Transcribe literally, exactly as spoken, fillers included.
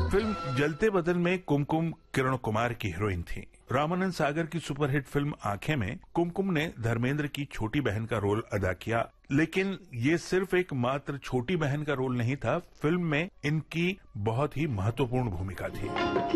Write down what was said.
Film जलते बदन में कुमकुम किरण कुमार की हीरोइन थी। रामानंद सागर की सुपरहिट फिल्म आंखें में कुमकुम ने धर्मेंद्र की छोटी बहन का रोल अदा किया, लेकिन ये सिर्फ एक मात्र छोटी बहन का रोल नहीं था, फिल्म में इनकी बहुत ही महत्वपूर्ण भूमिका थी।